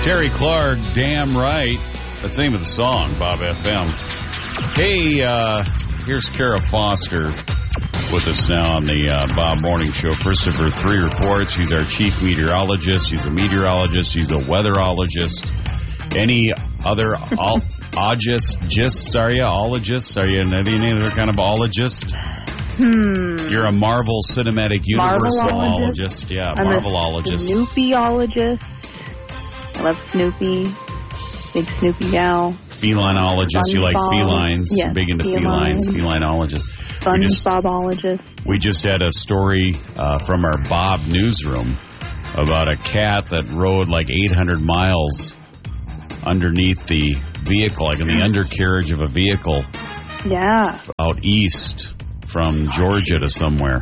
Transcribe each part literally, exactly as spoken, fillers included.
Terry Clark, Damn Right. That's the name of the song, Bob F M. Hey, uh, here's Kara Foster with us now on the uh, Bob Morning Show. Christopher Three reports. She's our chief meteorologist. She's a meteorologist. She's a weatherologist. Any other all ologist, gists, are you? Ologists? Are you any other kind of ologist? Hmm. You're a Marvel Cinematic Universalologist. Yeah, I'm Marvelologist. A Snoopyologist. I love Snoopy. Big Snoopy gal. Felineologist. You like felines. Yes, Big into feline. felines. Felineologist. SpongeBobologist. We just had a story uh, from our Bob newsroom about a cat that rode like eight hundred miles underneath the vehicle, like in the undercarriage of a vehicle. Yeah. Out east from Georgia to somewhere.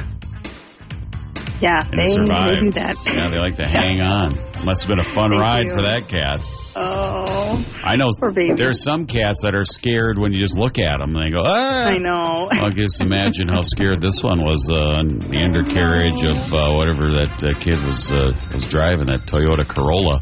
Yeah, and they, survived. they do that. Yeah, they like to hang on. Must have been a fun they ride do. for that cat. Oh. I know poor baby. there's some cats that are scared when you just look at them and they go, ah. I know. I'll just imagine how scared this one was uh, in the undercarriage of uh, whatever that uh, kid was uh, was driving, that Toyota Corolla.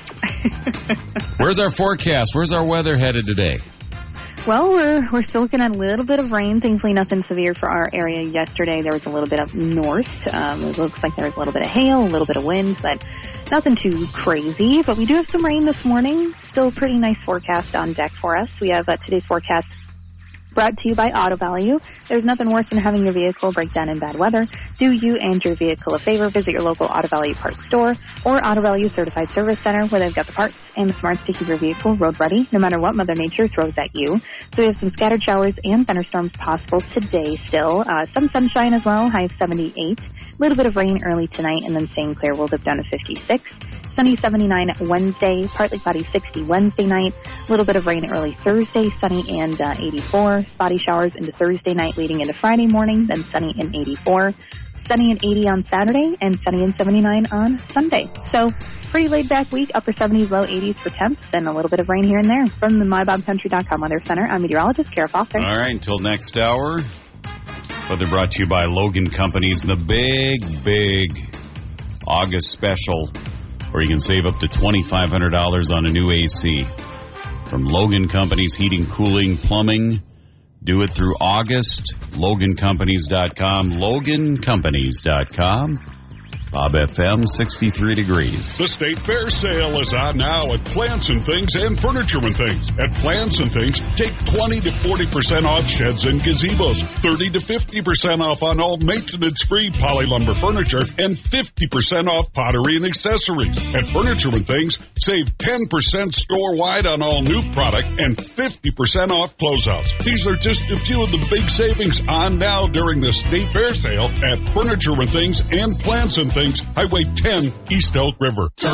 Where's our forecast? Where's our weather headed today? Well, we're we're still looking at a little bit of rain. Thankfully, nothing severe for our area yesterday. There was a little bit up north. Um, it looks like there was a little bit of hail, a little bit of wind, but nothing too crazy. But we do have some rain this morning. Still a pretty nice forecast on deck for us. We have uh, today's forecast brought to you by Auto Value. There's nothing worse than having your vehicle break down in bad weather. Do you and your vehicle a favor. Visit your local Auto Value parts store or Auto Value Certified Service Center, where they've got the parts and the smarts to keep your vehicle road ready, no matter what Mother Nature throws at you. So we have some scattered showers and thunderstorms possible today still. Uh, some sunshine as well, high of seventy-eight. A little bit of rain early tonight, and then staying clear will dip down to fifty-six. Sunny seventy-nine Wednesday, partly cloudy sixty Wednesday night. A little bit of rain early Thursday, sunny and uh, eighty-four. Spotty showers into Thursday night leading into Friday morning, then sunny and eighty-four. Sunny and eighty on Saturday, and sunny and seventy-nine on Sunday. So, pretty laid-back week, upper seventies, low eighties for temps, and a little bit of rain here and there. From the my bob country dot com Weather Center, I'm meteorologist Kara Foster. All right, until next hour. Weather brought to you by Logan Companies, the big, big August special, where you can save up to twenty-five hundred dollars on a new A C. From Logan Companies, heating, cooling, plumbing. Do it through August. Logan Companies dot com. Logan Companies dot com. Bob F M, sixty-three degrees. The State Fair sale is on now at Plants and Things and Furniture and Things. At Plants and Things, take twenty to forty percent off sheds and gazebos, thirty to fifty percent off on all maintenance-free poly lumber furniture, and fifty percent off pottery and accessories. At Furniture and Things, save ten percent store-wide on all new product and fifty percent off closeouts. These are just a few of the big savings on now during the State Fair sale at Furniture and Things and Plants and Things, Highway ten, East Elk River.